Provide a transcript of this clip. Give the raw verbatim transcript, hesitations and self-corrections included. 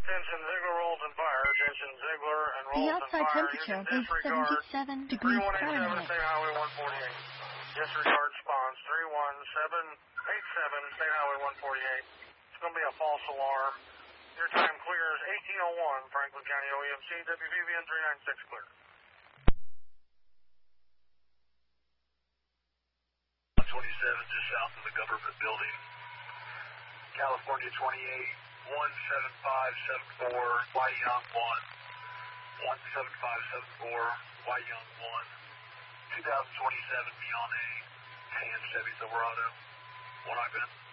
Attention, Ziegler rolls and fire. Attention, Ziegler and rolls The and outside fire. temperature is seventy-seven degrees three one eight seven, Fahrenheit. State Highway one forty-eight. Disregard response. three one seven eight seven, State Highway one forty-eight. It's going to be a false alarm. Your time clear is eighteen oh one, Franklin County O E M C, W V V N three nine six clear. one twenty-seven, just south of the government building. California twenty-eight, one seven five seven four, Y Young one. one seven five seven four, Y Young one. twenty twenty-seven, beyond a tan Chevy Silverado. One I've been.